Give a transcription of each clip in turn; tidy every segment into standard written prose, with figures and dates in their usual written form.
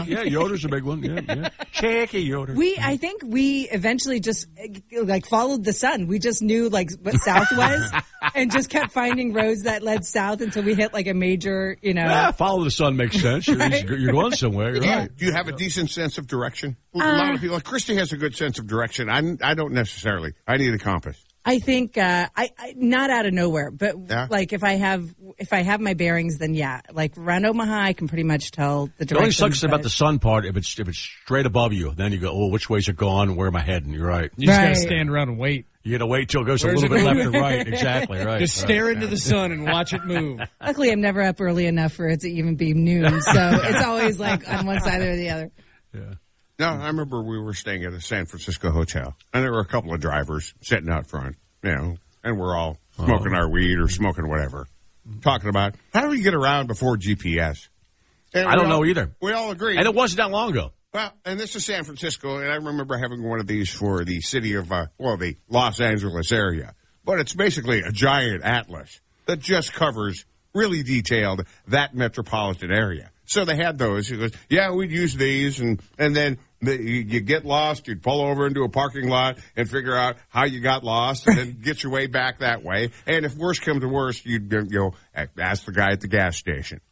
Yeah, Yoder's a big one. Yeah. Check Yoder. I think we eventually just followed the sun. We just knew what south was, and just kept finding roads that led south until we hit a major. Yeah, follow the sun makes sense. Right? You're going somewhere. You're right. Do you have a decent sense of direction? A lot of people. Christy has a good sense of direction. I don't necessarily. I need a compass. I think I not out of nowhere, but if I have my bearings, then around Omaha, I can pretty much tell the direction. The only sucks about the sun part, if it's straight above you, then you go, oh, which way's it gone? Where am I heading? You're right. You just got to stand around and wait. You got to wait till it goes a little bit left and right. Exactly, right. Just stare into the sun and watch it move. Luckily, I'm never up early enough for it to even be noon, so it's always on one side or the other. Yeah. No, I remember we were staying at a San Francisco hotel, and there were a couple of drivers sitting out front, and we're all smoking our weed or smoking whatever, talking about how do we get around before GPS? And I don't know either. We all agree. And it wasn't that long ago. Well, and this is San Francisco, and I remember having one of these for the city of, the Los Angeles area. But it's basically a giant atlas that just covers, really detailed, that metropolitan area. So they had those. He goes, yeah, we'd use these, and then you get lost, you'd pull over into a parking lot and figure out how you got lost, and then get your way back that way. And if worse comes to worse, you'd ask the guy at the gas station.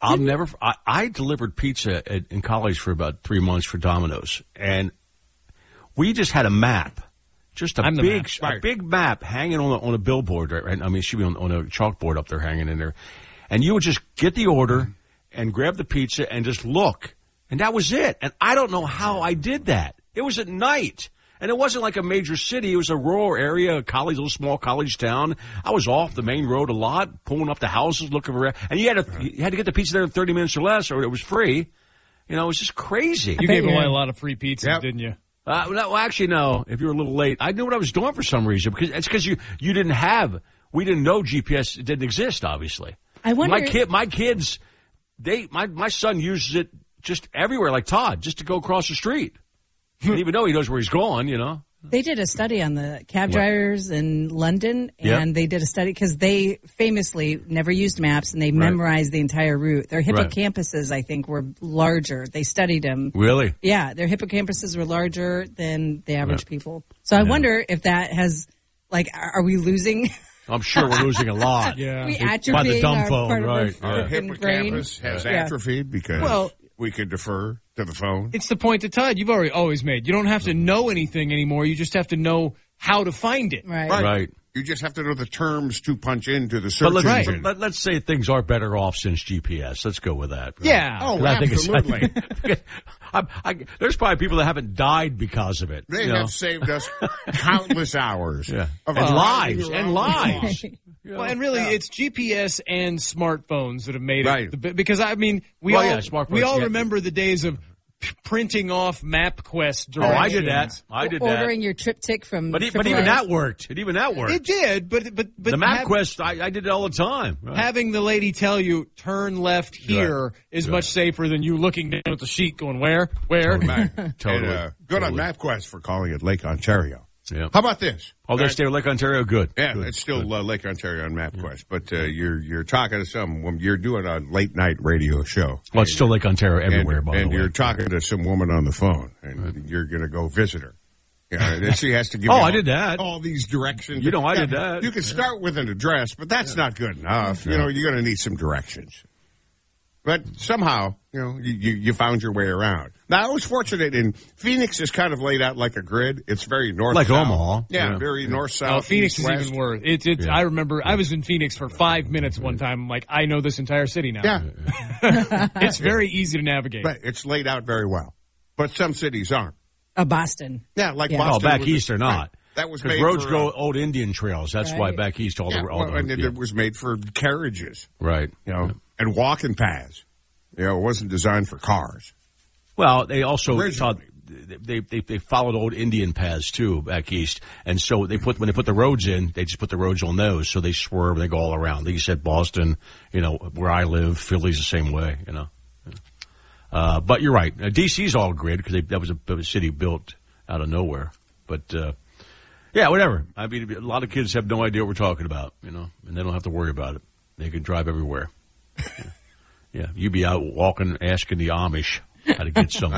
I delivered pizza in college for about 3 months for Domino's, and we just had a map. Just a big map hanging on a billboard, right? I mean, it should be on a chalkboard up there hanging in there. And you would just get the order and grab the pizza and just look. And that was it. And I don't know how I did that. It was at night. And it wasn't like a major city. It was a rural area, a little small college town. I was off the main road a lot, pulling up the houses, looking for, and you had to get the pizza there in 30 minutes or less, or it was free. It was just crazy. You gave away a lot of free pizzas, didn't you? Actually, no. If you were a little late, I knew what I was doing for some reason. Because you didn't have, we didn't know GPS didn't exist, obviously. I wonder. My kids, my son uses it just everywhere, like Todd, just to go across the street. Even though he knows where he's going, They did a study on the cab drivers in London, and they did a study because they famously never used maps, and they memorized the entire route. Their hippocampuses, I think, were larger. They studied them. Really? Yeah, their hippocampuses were larger than the average people. So I wonder if that has, are we losing? I'm sure we're losing a lot. We atrophied by the dumb phone, part right? Of our hippocampus has atrophied because we could defer to the phone. It's the point that Todd, you've always made. You don't have to know anything anymore. You just have to know how to find it. Right. You just have to know the terms to punch into the search engine. But let's say things are better off since GPS. Let's go with that. Right? Yeah. Oh, absolutely. There's probably people that haven't died because of it. They have saved us countless hours. And lives. And lives. Well, and really, it's GPS and smartphones that have made it. Because, we all remember the days of printing off MapQuest directions. Oh, I did that. Ordering your trip from But even that worked. It did, but the MapQuest, I did it all the time. Right. Having the lady tell you, turn left here is much safer than you looking down at the sheet going, where? Totally. And, good on MapQuest for calling it Lake Ontario. Yeah. How about this? Oh, they stay with Lake Ontario? Good. Yeah, good. It's still Lake Ontario on MapQuest, but you're talking to some woman. You're doing a late night radio show. Well, it's still Lake Ontario everywhere, by the way. And you're talking to some woman on the phone, and you're going to go visit her. And she has to give you I did that. All these directions. I did that. You can start with an address, but that's not good enough. You're going to need some directions. But somehow, you found your way around. Now, I was fortunate in Phoenix is kind of laid out like a grid. It's very north-south. Like Omaha. Yeah, very north-south. Phoenix is even worse. I remember I was in Phoenix for 5 minutes one time. I'm like, I know this entire city now. Yeah. It's very easy to navigate. But it's laid out very well. But some cities aren't. Boston. Yeah, Boston. Oh, back east or not. Right. That was made roads go old Indian trails. That's why back east it was made for carriages. Right. And walking paths. It wasn't designed for cars. Well, they also they followed old Indian paths too back east, and so when they put the roads in, they just put the roads on those, so they swerve and they go all around. Like you said, Boston, where I live, Philly's the same way, But you're right, DC's all grid because that was a city built out of nowhere. But whatever. I mean, a lot of kids have no idea what we're talking about, and they don't have to worry about it. They can drive everywhere. Yeah, you be out walking, asking the Amish how to get somewhere.